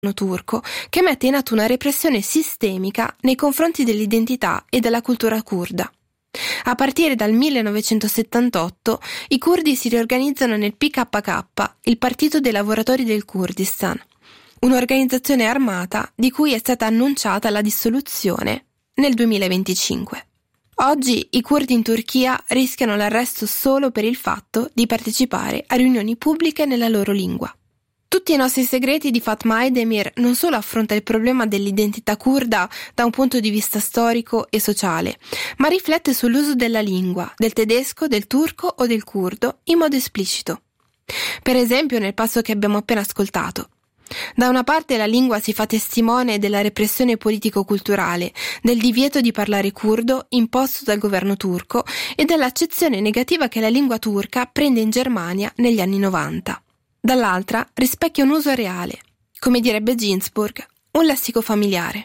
turco che mette in atto una repressione sistemica nei confronti dell'identità e della cultura curda. A partire dal 1978 i curdi si riorganizzano nel PKK, il Partito dei Lavoratori del Kurdistan, un'organizzazione armata di cui è stata annunciata la dissoluzione nel 2025. Oggi i curdi in Turchia rischiano l'arresto solo per il fatto di partecipare a riunioni pubbliche nella loro lingua. Tutti i nostri segreti di Fatma Aydemir non solo affronta il problema dell'identità curda da un punto di vista storico e sociale, ma riflette sull'uso della lingua, del tedesco, del turco o del curdo in modo esplicito. Per esempio nel passo che abbiamo appena ascoltato. Da una parte la lingua si fa testimone della repressione politico-culturale, del divieto di parlare curdo imposto dal governo turco e dell'accezione negativa che la lingua turca prende in Germania negli anni 90. Dall'altra rispecchia un uso reale, come direbbe Ginsburg, un lessico familiare.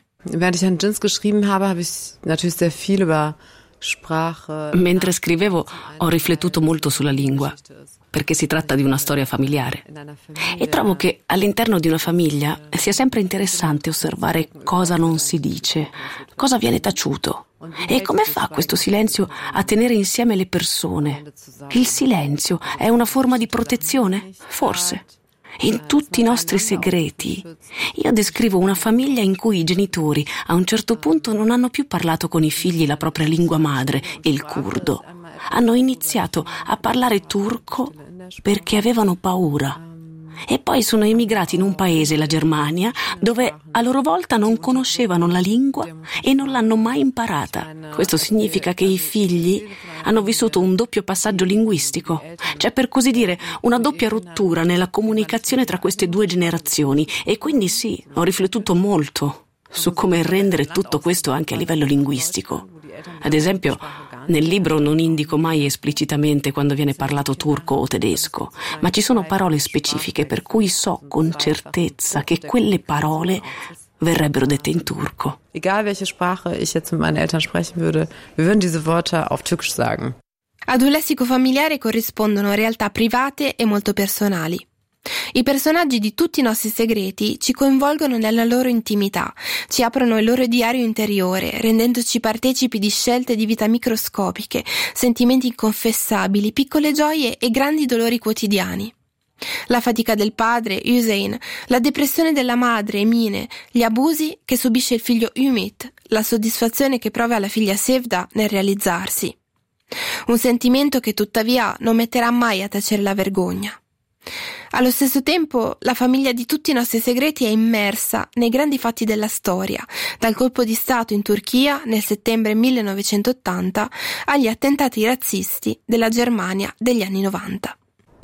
Mentre scrivevo ho riflettuto molto sulla lingua, perché si tratta di una storia familiare. E trovo che all'interno di una famiglia sia sempre interessante osservare cosa non si dice, cosa viene taciuto. E come fa questo silenzio a tenere insieme le persone? Il silenzio è una forma di protezione? Forse. In tutti i nostri segreti, io descrivo una famiglia in cui i genitori a un certo punto non hanno più parlato con i figli la propria lingua madre, il curdo. Hanno iniziato a parlare turco perché avevano paura. E poi sono emigrati in un paese, la Germania, dove a loro volta non conoscevano la lingua e non l'hanno mai imparata. Questo significa che i figli hanno vissuto un doppio passaggio linguistico, cioè per così dire una doppia rottura nella comunicazione tra queste due generazioni. E quindi sì, ho riflettuto molto su come rendere tutto questo anche a livello linguistico. Ad esempio, nel libro non indico mai esplicitamente quando viene parlato turco o tedesco, ma ci sono parole specifiche per cui so con certezza che quelle parole verrebbero dette in turco. Egal welche Sprache ich jetzt mit meinen Eltern sprechen würde, wir würden diese Wörter auf Türkisch sagen. Ad un lessico familiare corrispondono realtà private e molto personali. I personaggi di tutti i nostri segreti ci coinvolgono nella loro intimità, ci aprono il loro diario interiore, rendendoci partecipi di scelte di vita microscopiche, sentimenti inconfessabili, piccole gioie e grandi dolori quotidiani. La fatica del padre, Hüseyin, la depressione della madre, Emine, gli abusi che subisce il figlio Ümit, la soddisfazione che prova la figlia Sevda nel realizzarsi. Un sentimento che tuttavia non metterà mai a tacere la vergogna. Allo stesso tempo, la famiglia di tutti i nostri segreti è immersa nei grandi fatti della storia, dal colpo di Stato in Turchia nel settembre 1980 agli attentati razzisti della Germania degli anni 90.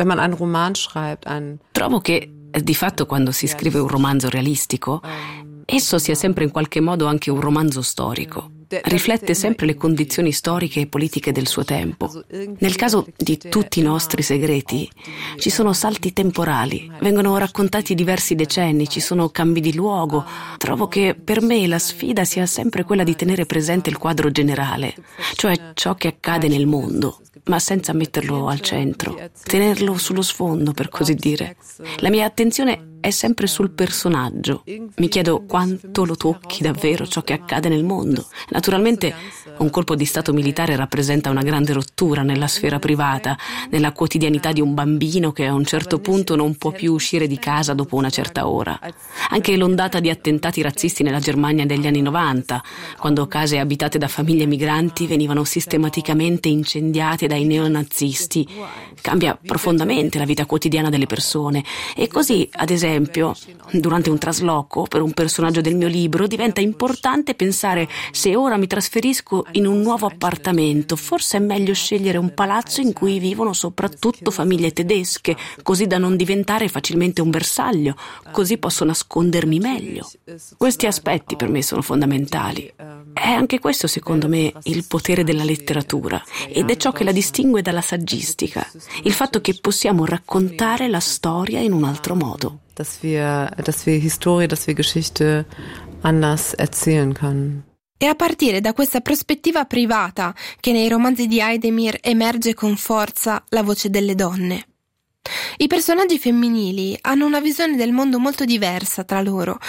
Trovo che, di fatto, quando si scrive un romanzo realistico, esso sia sempre in qualche modo anche un romanzo storico. Riflette sempre le condizioni storiche e politiche del suo tempo. Nel caso di tutti i nostri segreti ci sono salti temporali, vengono raccontati diversi decenni, ci sono cambi di luogo. Trovo che per me la sfida sia sempre quella di tenere presente il quadro generale, cioè ciò che accade nel mondo, ma senza metterlo al centro, tenerlo sullo sfondo, per così dire. La mia attenzione è sempre sul personaggio. Mi chiedo quanto lo tocchi davvero ciò che accade nel mondo. Naturalmente un colpo di stato militare rappresenta una grande rottura nella sfera privata, nella quotidianità di un bambino che a un certo punto non può più uscire di casa dopo una certa ora. Anche l'ondata di attentati razzisti nella Germania degli anni 90, quando case abitate da famiglie migranti venivano sistematicamente incendiate dai neonazisti, cambia profondamente la vita quotidiana delle persone. E così, ad esempio, durante un trasloco per un personaggio del mio libro diventa importante pensare: se ora mi trasferisco in un nuovo appartamento, forse è meglio scegliere un palazzo in cui vivono soprattutto famiglie tedesche, così da non diventare facilmente un bersaglio, così posso nascondermi meglio. Questi aspetti per me sono fondamentali. È anche questo, secondo me, il potere della letteratura, ed è ciò che la distingue dalla saggistica, il fatto che possiamo raccontare la storia in un altro modo. Dass wir Historie, dass wir Geschichte anders erzählen können. È a partire da questa prospettiva privata che nei romanzi di Aydemir emerge con forza la voce delle donne. I personaggi femminili hanno una visione del mondo molto diversa tra loro,